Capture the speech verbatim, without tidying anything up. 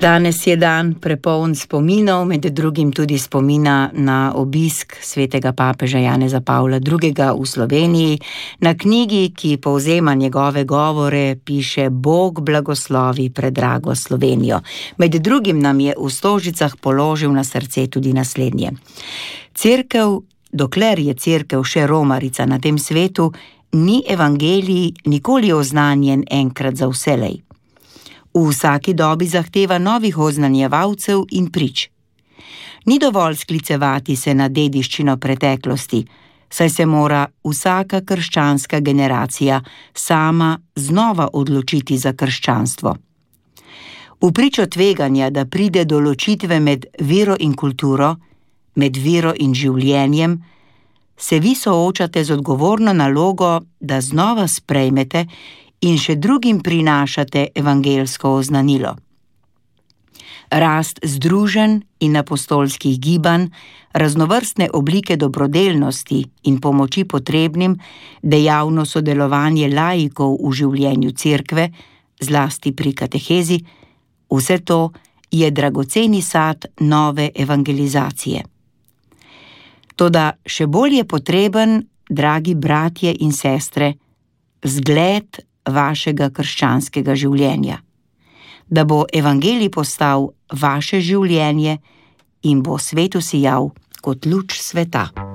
Danes je dan prepoln spominov, med drugim tudi spomina na obisk svetega papeža Janeza Pavla drugega. v Sloveniji. Na knjigi, ki povzema njegove govore, piše Bog blagoslovi predrago Slovenijo. Med drugim nam je v Stožicah položil na srce tudi naslednje. Cerkev, dokler je cerkev še romarica na tem svetu, ni evangelij nikoli oznanjen enkrat za vselej. V vsaki dobi zahteva novih oznanjevalcev in prič. Ni dovolj sklicevati se na dediščino preteklosti, saj se mora vsaka krščanska generacija sama znova odločiti za krščanstvo. V pričo tveganja, da pride do ločitve med vero in kulturo, med vero in življenjem, se vi soočate z odgovorno nalogo, da znova sprejmete in še drugim prinašate evangelsko oznanilo. Rast združenj in apostolskih gibanj, raznovrstne oblike dobrodelnosti in pomoči potrebnim, dejavno sodelovanje laikov v življenju cerkve, zlasti pri katehezi, vse to je dragoceni sad nove evangelizacije. Toda še bolj je potreben, dragi bratje in sestre, zgled vašega krščanskega življenja, da bo evangelij postal vaše življenje in bo svetu sijal kot luč sveta.